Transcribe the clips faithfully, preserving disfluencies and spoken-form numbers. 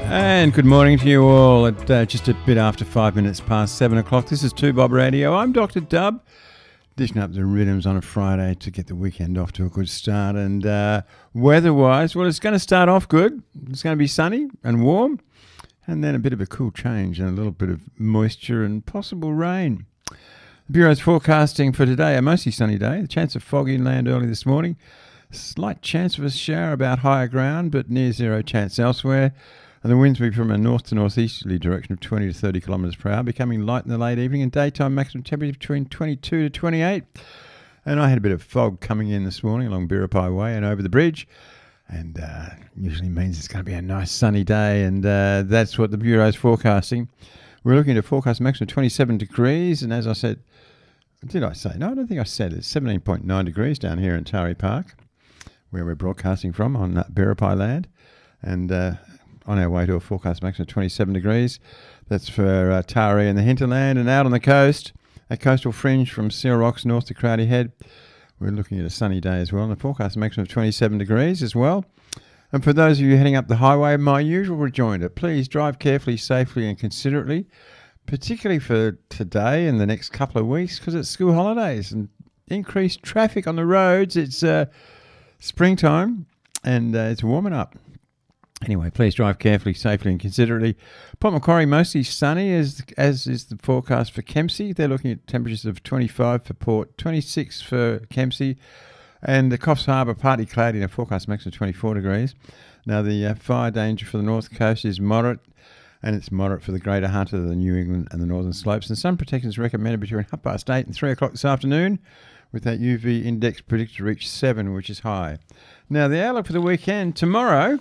And good morning to you all at uh, just a bit after five minutes past seven o'clock. This is two Bob Radio. I'm Doctor Dub, dishing up the rhythms on a Friday to get the weekend off to a good start. And uh, weather-wise, well, it's going to start off good. It's going to be sunny and warm, and then a bit of a cool change and a little bit of moisture and possible rain. The Bureau's forecasting for today a mostly sunny day. The chance of fog inland early this morning. Slight chance of a shower about higher ground, but near zero chance elsewhere. And the winds will be from a north to northeasterly direction of twenty to thirty kilometres per hour, becoming light in the late evening and daytime maximum temperature between twenty-two to twenty-eight. And I had a bit of fog coming in this morning along Biripi Way and over the bridge. And uh, usually means it's going to be a nice sunny day, and uh, that's what the Bureau's forecasting. We're looking at a forecast maximum of twenty-seven degrees, and as I said, did I say? No, I don't think I said it. It's seventeen point nine degrees down here in Taree Park, where we're broadcasting from on uh, Biripi land. And uh, on our way to a forecast maximum of twenty-seven degrees. That's for uh, Taree and the hinterland. And out on the coast, a coastal fringe from Seal Rocks north to Crowdy Head. We're looking at a sunny day as well, and a forecast maximum of twenty-seven degrees as well. And for those of you heading up the highway, my usual rejoinder, please drive carefully, safely and considerately, particularly for today and the next couple of weeks, because it's school holidays and increased traffic on the roads. It's uh, springtime and uh, it's warming up. Anyway, please drive carefully, safely and considerately. Port Macquarie, mostly sunny, as as is the forecast for Kempsey. They're looking at temperatures of twenty-five for Port, twenty-six for Kempsey, and the Coffs Harbour, partly cloudy and a forecast maximum of twenty-four degrees. Now, the uh, fire danger for the north coast is moderate, and it's moderate for the Greater Hunter, the New England and the Northern Slopes. And sun protection is recommended between half past eight and three o'clock this afternoon, with that U V index predicted to reach seven, which is high. Now, the outlook for the weekend tomorrow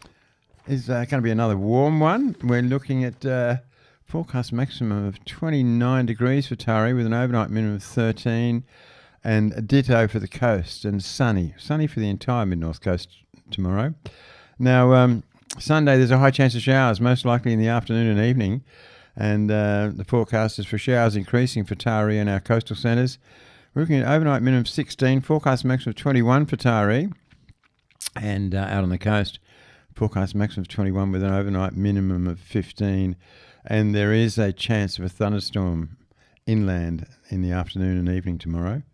is uh, going to be another warm one. We're looking at uh, forecast maximum of twenty-nine degrees for Taree with an overnight minimum of thirteen, and a ditto for the coast, and sunny. Sunny for the entire mid-north coast tomorrow. Now, um, Sunday there's a high chance of showers, most likely in the afternoon and evening, and uh, the forecast is for showers increasing for Taree and our coastal centres. We're looking at overnight minimum of sixteen, forecast maximum of twenty-one for Taree, and uh, out on the coast, forecast maximum of twenty-one with an overnight minimum of fifteen. And there is a chance of a thunderstorm inland in the afternoon and evening tomorrow.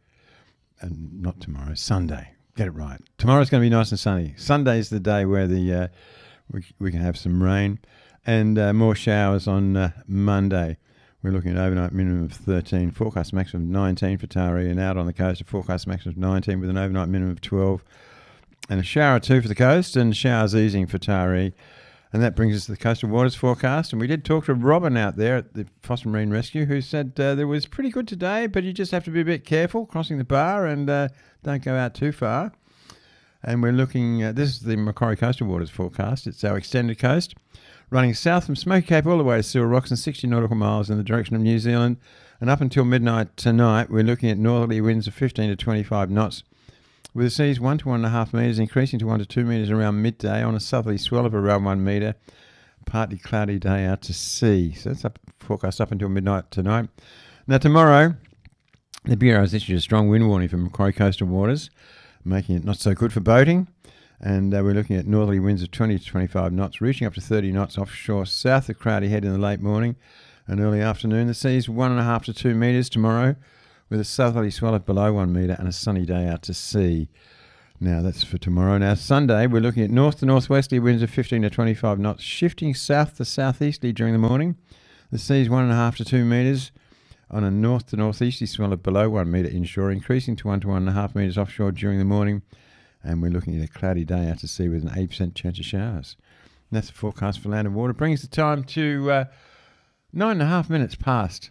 And not tomorrow, Sunday. Get it right. Tomorrow's going to be nice and sunny. Sunday's the day where the uh, we, we can have some rain and uh, more showers on uh, Monday. We're looking at overnight minimum of thirteen, forecast maximum of nineteen for Taree, and out on the coast a forecast maximum of nineteen with an overnight minimum of twelve. And a shower or two for the coast, and showers easing for Taree. And that brings us to the coastal waters forecast. And we did talk to Robin out there at the Foster Marine Rescue, who said uh, there was pretty good today, but you just have to be a bit careful crossing the bar and uh, don't go out too far. And we're looking, uh, this is the Macquarie Coastal Waters forecast. It's our extended coast, running south from Smoky Cape all the way to Seal Rocks and sixty nautical miles in the direction of New Zealand. And up until midnight tonight, we're looking at northerly winds of fifteen to twenty-five knots, with the seas one to one and a half metres, increasing to one to two metres around midday on a southerly swell of around one metre. Partly cloudy day out to sea. So that's up, forecast up until midnight tonight. Now tomorrow, the Bureau has issued a strong wind warning for Macquarie coastal waters, making it not so good for boating. And uh, we're looking at northerly winds of twenty to twenty-five knots, reaching up to thirty knots offshore south of Crowdy Head in the late morning and early afternoon. The seas one and a half to two metres tomorrow, with a southerly swell of below one metre and a sunny day out to sea. Now, that's for tomorrow. Now, Sunday, we're looking at north to northwesterly winds of fifteen to twenty-five knots, shifting south to southeasterly during the morning. The seas one and a half to two metres on a north to northeasterly swell of below one metre inshore, increasing to one to one and a half metres offshore during the morning. And we're looking at a cloudy day out to sea with an eight percent chance of showers. And that's the forecast for land and water. Brings the time to uh, nine and a half minutes past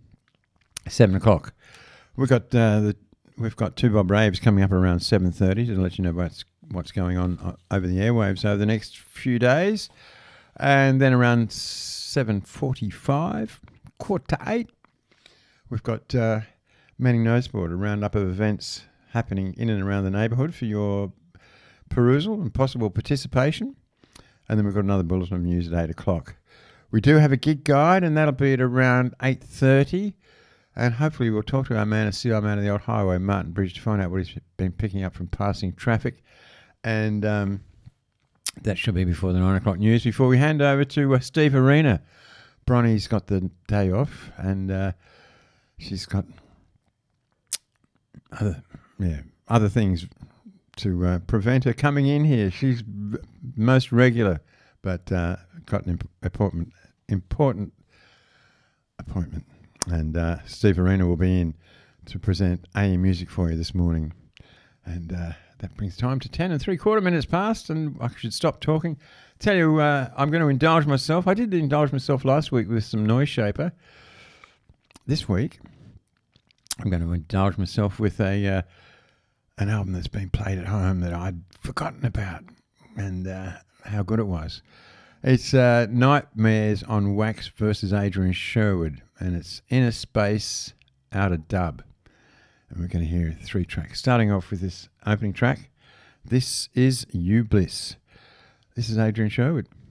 seven o'clock. We've got uh, the we've got two Bob Raves coming up around seven thirty to let you know what's what's going on over the airwaves over the next few days, and then around seven forty-five, quarter to eight, we've got uh, Manning Noseboard, a roundup of events happening in and around the neighbourhood for your perusal and possible participation, and then we've got another bulletin of news at eight o'clock. We do have a gig guide, and that'll be at around eight thirty. And hopefully we'll talk to our man, a C I man of the old highway, Martin Bridge, to find out what he's been picking up from passing traffic. And um, That should be before the nine o'clock news. Before we hand over to uh, Steve Arena, Bronny's got the day off, and uh, she's got other yeah other things to uh, prevent her coming in here. She's v- most regular, but uh, got an imp- important important appointment, and uh, Steve Arena will be in to present A M Music for you this morning, and uh, that brings time to ten and three quarter minutes past, and I should stop talking. Tell you, uh, I'm going to indulge myself. I did indulge myself last week with some Noise Shaper. This week, I'm going to indulge myself with a uh, an album that's been played at home that I'd forgotten about, and uh, how good it was. It's uh, Nightmares on Wax versus Adrian Sherwood, and it's Inner Space out of dub. And we're going to hear three tracks. Starting off with this opening track. This is You Bliss. This is Adrian Sherwood.